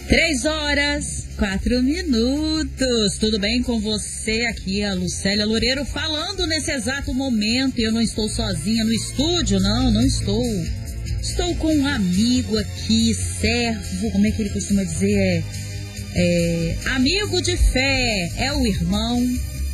3h04. Tudo bem com você? Aqui é a Lucélia Loureiro falando nesse exato momento. Eu não estou sozinha no estúdio, não estou. Estou com um amigo aqui, servo, como é que ele costuma dizer? Amigo de fé, é o irmão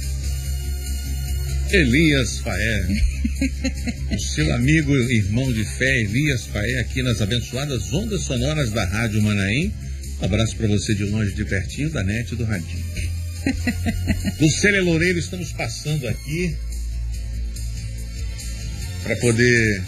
Elias Faé. O seu amigo, irmão de fé, Elias Faé, aqui nas abençoadas ondas sonoras da Rádio Manaim. Um abraço para você de longe, de pertinho, da NET e do Radinho. Lucélia Loureiro, estamos passando aqui para poder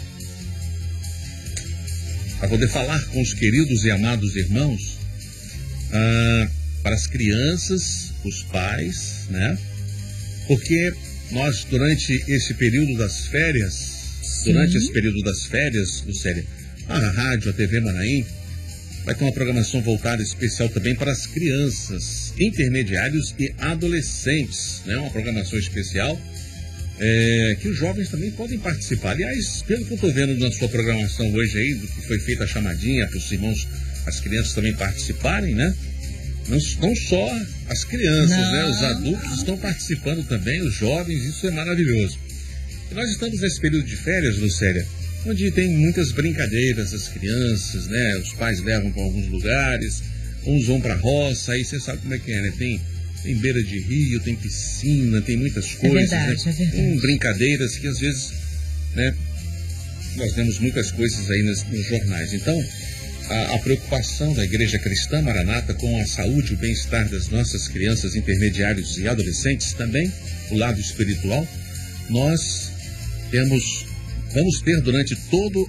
falar com os queridos e amados irmãos, para as crianças, os pais, né? Porque nós, durante esse período das férias, Lucélia, a rádio, a TV Manaim, vai ter uma programação voltada especial também para as crianças, intermediários e adolescentes, né? Uma programação especial que os jovens também podem participar. Aliás, pelo que eu estou vendo na sua programação hoje aí, do que foi feita a chamadinha para os irmãos, as crianças também participarem, né? Não só as crianças, né? Os adultos estão participando também, os jovens, isso é maravilhoso. E nós estamos nesse período de férias, Lucélia, onde tem muitas brincadeiras, as crianças, né? Os pais levam para alguns lugares, uns vão para a roça, aí você sabe como é que é, né? Tem beira de rio, tem piscina, tem muitas coisas, né? É verdade. Brincadeiras que às vezes, né? Nós vemos muitas coisas aí nos jornais. Então, a preocupação da Igreja Cristã Maranata com a saúde e o bem-estar das nossas crianças, intermediários e adolescentes, também o lado espiritual, nós vamos ter durante todo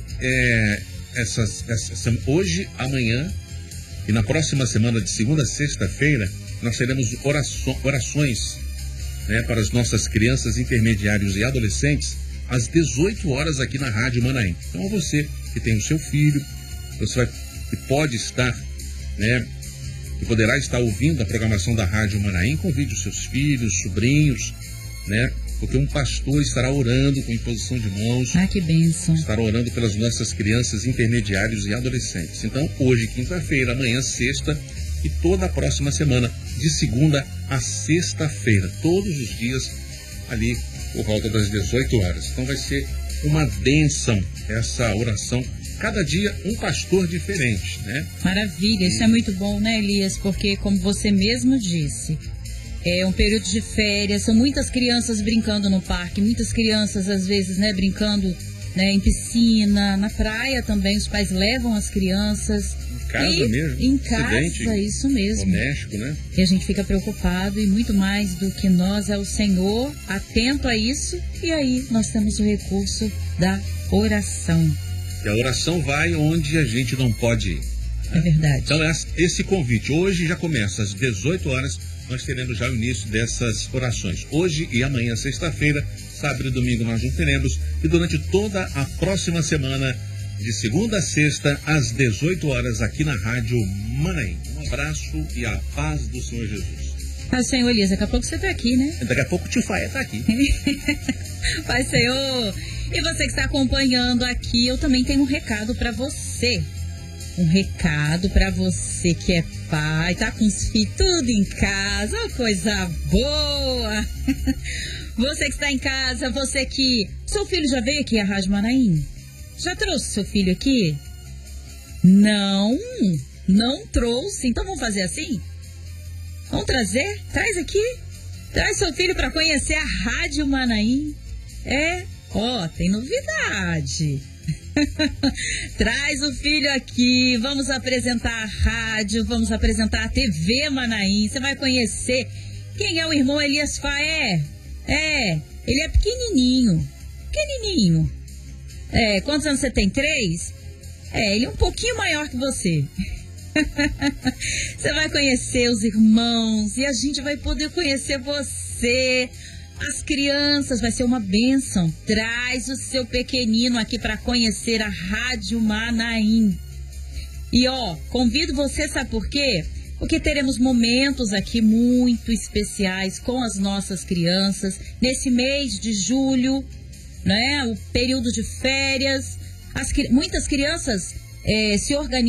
hoje, amanhã e na próxima semana, de segunda a sexta-feira, nós teremos orações, né, para as nossas crianças, intermediários e adolescentes às 18 horas aqui na Rádio Manaim. Então, você que tem o seu filho, que pode estar, né, que poderá estar ouvindo a programação da Rádio Manaim, convide os seus filhos, sobrinhos, né, porque um pastor estará orando com imposição de mãos. Que bênção. Estará orando pelas nossas crianças, intermediários e adolescentes. Então, hoje, quinta-feira, amanhã, sexta e toda a próxima semana, de segunda a sexta-feira, todos os dias, ali por volta das 18 horas. Então, vai ser uma bênção essa oração. Cada dia um pastor diferente, né? Maravilha, isso é muito bom, né, Elias? Porque, como você mesmo disse, é um período de férias, são muitas crianças brincando no parque, muitas crianças, às vezes, né, brincando, né, em piscina, na praia também, os pais levam as crianças. Em casa mesmo? Em casa, isso mesmo. Doméstico, né? E a gente fica preocupado, e muito mais do que nós é o Senhor, atento a isso, e aí nós temos o recurso da oração. E a oração vai onde a gente não pode ir. É verdade. Então, esse convite, hoje já começa às 18 horas, nós teremos já o início dessas orações. Hoje e amanhã, sexta-feira, sábado e domingo nós não teremos, e durante toda a próxima semana, de segunda a sexta, às 18 horas, aqui na Rádio Manaim. Um abraço e a paz do Senhor Jesus. Senhor Elias, daqui a pouco você está aqui, né? Daqui a pouco o tio Faé está aqui. Pai, Senhor. E você que está acompanhando aqui, eu também tenho um recado para você. Um recado para você que é pai, tá com os filhos tudo em casa, uma coisa boa. Você que está em casa, você que... Seu filho já veio aqui à Rádio Manaim? Já trouxe seu filho aqui? Não trouxe. Então vamos fazer assim? Vamos trazer? Traz aqui. Traz seu filho para conhecer a Rádio Manaim. Tem novidade. Traz o filho aqui, vamos apresentar a rádio, vamos apresentar a TV Manaim. Você vai conhecer quem é o irmão Elias Faé. Ele é pequenininho. Quantos anos você tem? 3? Ele é um pouquinho maior que você. Você vai conhecer os irmãos e a gente vai poder conhecer você. As crianças, vai ser uma bênção. Traz o seu pequenino aqui para conhecer a Rádio Manaim. E convido você, sabe por quê? Porque teremos momentos aqui muito especiais com as nossas crianças. Nesse mês de julho, né? O período de férias. Muitas crianças se organizam.